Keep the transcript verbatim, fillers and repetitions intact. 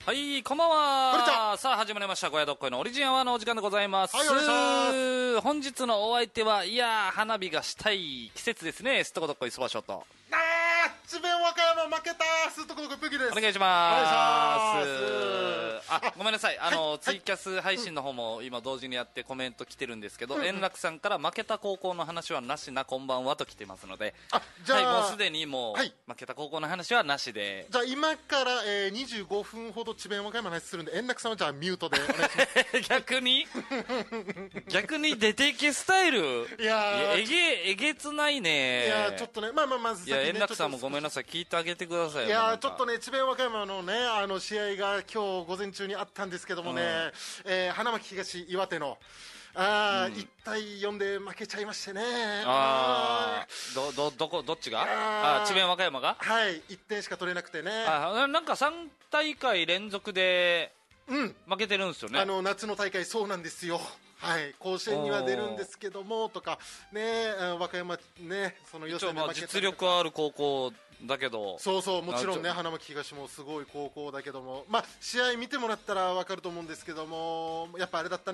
はい、こんばんは。さあ、始まりました。小屋どっこいのオリジンアワーのお時間でございます。 はい、お願いします。 本日のお相手は、いやー、花火がしたい季節ですね。すっとこどっこいスパショット。 あー、智弁和歌山負けたすっとこどっこいプギです。 お願いします。 お願いします。 あ、ごめんなさい。あの、 はい、 ツイキャス配信の方も今同時にやってコメント来てるんですけど、 うんうん、 円楽さんから負けた高校の話はなしな、こんばんはと来てますので、 あ、じゃあ、 はい、もうすでにもう、 はい、 負けた高校の話はなしで。 じゃあ今から、えー、にじゅうごふんほど智弁和歌山の話するんで、円楽さんはじゃあミュートでお願いします。 逆に逆に出てけスタイル。 いやー、 えげ、えげつないね。 いやー、ちょっとね、まあまあまず先に、ね、 いや、円楽さんもごめんなさい、聞いてあげてくださいよ。 いやー、ちょっとね、智弁和歌山のね、あの試合が今日午前中にあったんですけどもね、うん、えー、花巻東岩手の、あー、うん、いちたいよんで負けちゃいましてね。 あー、ど、ど、どこ、どっちがあー、智弁和歌山がはい、いってんしか取れなくてね。 あ、なんかさんたいかい連続で負けてるんですよね。 あの夏の大会そうなんですよ。はい、甲子園には出るんですけどもとかね、和歌山ね、その予選で負けたりとか、 実力ある高校だけど、 そうそう、もちろんね、花巻東もすごい高校だけども、まあ試合見てもらったら分かると思うんですけども、やっぱあれだった